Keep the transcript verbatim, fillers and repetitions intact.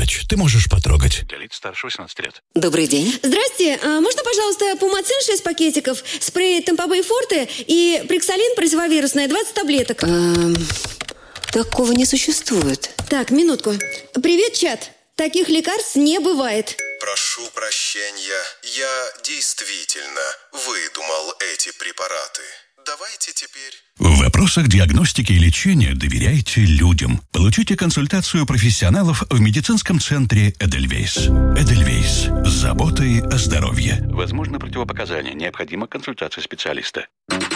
врач. Ты можешь потрогать. Для лиц старше восемнадцати лет. Добрый день. Здрасте, а можно, пожалуйста, пумацин шесть пакетиков, спрей Темпобей Форте и Приксалин противовирусное двадцать таблеток? Эм, такого не существует. Так, минутку. Привет, чат. Таких лекарств не бывает. Прошу прощения, я действительно выдумал эти препараты. Давайте теперь... В вопросах диагностики и лечения доверяйте людям. Получите консультацию профессионалов в медицинском центре «Эдельвейс». «Эдельвейс» с заботой о здоровье. Возможно противопоказания. Необходима консультация специалиста.